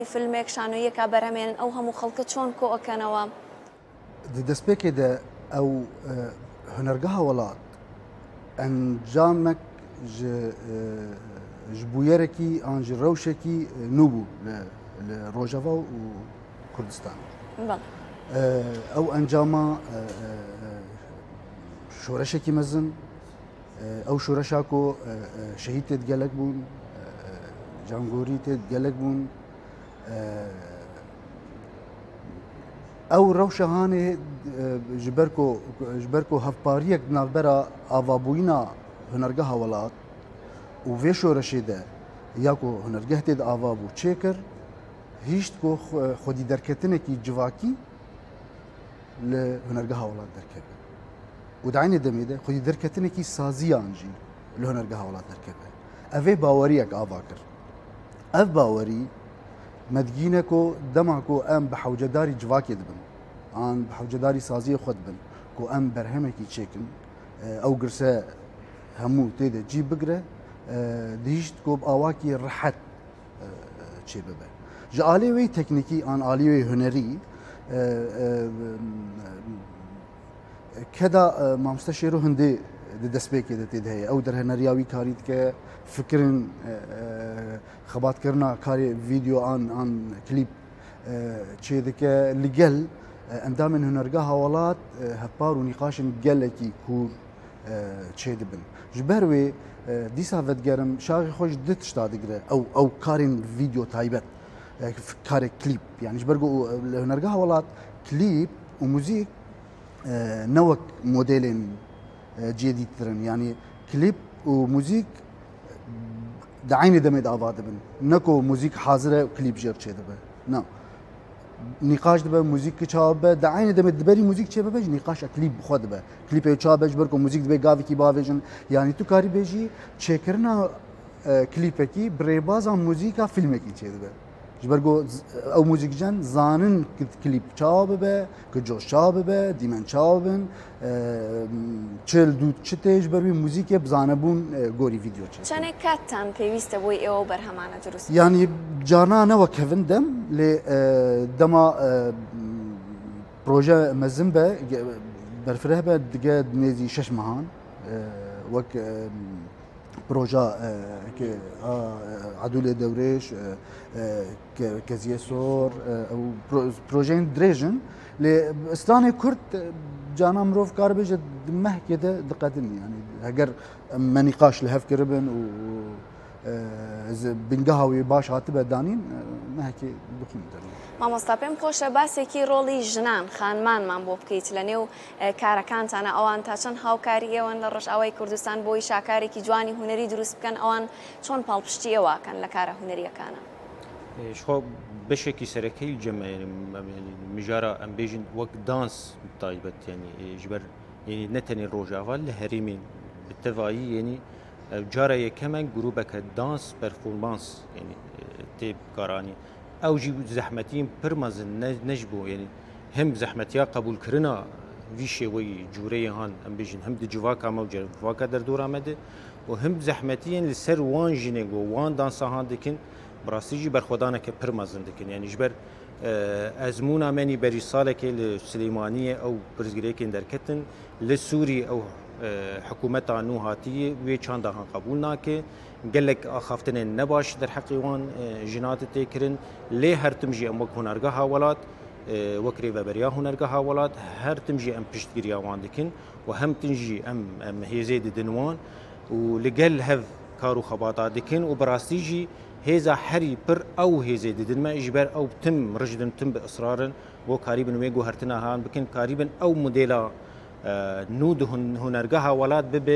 فیلمێک شانۆیەکە بەرهەمێنن ئەو هەموو خەڵکە چۆن کۆ ئەەکەنەوە دەستپێکێدا ئەو هونەرگەها وڵات ئەنجامێک ji bûyerekî an ji rewşekî nû bû li Rojava û Kurdistan. Ew encama şoreşekî mezin, ew şoreşa ku şehîd tê gelek bûn, cangorî tê gelek bûn. Ew rewşa hanê ji ber ku hevpariyek navbera avabûyîna hunergeha welat û vê şoreşê de ya ku hunergeh tê de ava bû çêkir, hîşt ku xwedî derketinekî civakî li hunergeha welat derkeve. û di aynê demê de xwedî derketinekî saziyan jî li hunergeha welat derkeve. Ev ê baweriyek ava kir. Ev bawerî medgîne ku dema ku em bi hewcedarî civakê dibin, an bi hewcedarî saziyê xwe dibin ku em berhemekî çêkin, ew girse hemû tê de cî bigire, dihîşt ku bi awakî rihet çê bibe. Ji alî wê teknîkî an alî wê hunerî keda mamoste Şêro Hindê di destpêkê de tê de heye. Ew derheneriya wî karî dike, fikirin xebatkirina karê vîdeo an klîp çê dike li gel endamên hunergeha welat hevpar û nîqaşên gelekî kûr çê dibin. Ji ber wê dîsa vedgerim şaxê xwe ji di tişta digire ew karên vîdeo taybet karek klîp yani ji ber ku li hunergeha welat klîp û muzîk ne wek modelên cêdîttirin yani klîp û muzîk di aynê demê de ava dibin. Ne ku muzîk hazir e klîp jê çê dibe. Ne. Nîqaş dibe muzîkî çawa bibe di aynê demê diberî muzîk çê bibe ji nîqaşa klîp xwe dibe. Klîpê çawa bibe ji ber ku muzîk dibe gavekî bavêjin. Yani tu karî bêjî çêkirina klîpekî bi rêbaza muzîka fîlmekî çê dibe. Ji ber ku ew muzîkcan zanin klîp çawa bibe, ki coş çawa bibe, dîmen çawa bin, çil dû çi tê ji ber wî muzîkê bizanebûn gorî vîdeo çê. Çanek kattan pêwîst e bo ew berhemane durust. Yani carna ne wek hevin dem lê dema proje mezin be berfireh be dige nêzî 6 mehan wek proje Adûlê Dewrêj, Keziye Sor ew projeyên dirêjin lê Stranê Kurd cana mirov kar bêje di mehkê de diqedin yani heger me nîqaş li hev kiribin û bingeha wî baş hatibe danîn mehkê dixwin derî. Mamosta pêm xweş e basekî rolî jinan xanmanman bo bikît li nêw karekantane ewan ta çend hawkarî êwan li Rojavayê Kurdistan bo îşakarekî ciwanî hunerî durust bikin ewan çۆn palpiştî ew akin li kara huneriyekane. Ji xwe beşekî serekeyî cem mijara em bêjin wek dans taybet yani ji ber ne tenê Rojava li herêmê bi tevayî yenî cara yekemek grûbeke dans performans yani tê karanî. Ew jî zehmetiyên pir mezin ne ji bo yani hem zehmetiya qebûlkirina vî şêweyî cûreyê han em bêjin hem di civaka me û civaka derdora me de û hem zehmetiyên li ser wan jinê got wan dansa han dikin bi rastî jî berxwedaneke pir mezin dikin yani ji ber ezmûna menî berî salekê li Silêmaniyê ew pirzgirêkên derketin li Sûrî ew hikûmeta nû hatiyê wê çanda han qebûl nake gelek axaftinên nebaş derheqî wan jinatê tê kirin lê her tim jî em wek hunergeha welat wek rêveberiya hunergeha welat her tim jî em piştgiriya wan dikin û hem tin jî em hêzê didin wan û li gel hev kar û xebata dikin û bi rastî jî hêza herî pir ew hêzê didin me ji ber ew tim rijdin tim bi israrin bo karîbin wê guhertina han bikin karîbin ew modêla nû di hunergeha welat bibe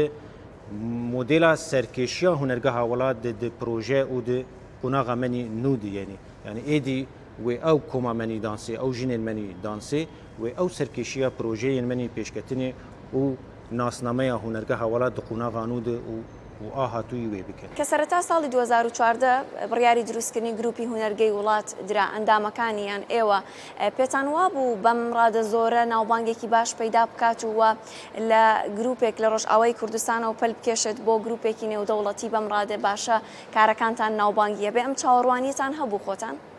modêla serkêşiya hunergeha welat di proje û di qonaxa menî nû di yenî yani êdî wê ew koma menî dansê ew jinên menî dansê wê ew serkêşiya projeyên menî pêşketinê û nasnameya hunergeha welat di qonaxa nû di û a hatûyî wê bikin. Kە سەرەتا ساڵی 2014 بڕیاری دروستکردنی گروپی هونەرگەی وڵات درا ئەندامەکانیان ئێوە پێتان وا بوو بەم ڕادە زۆرە ناوبانگێکی باش پەیدا بکات وە لە گروپێک لە ڕۆژئاوای کوردستانەوە پەل بکێشێت بۆ گروپێکی نێودەوڵەتی بەم ڕادە باشە کارەکانتان ناوبانگیە بێ ئەم چاوەڕوانیتان هەبوو خۆتان؟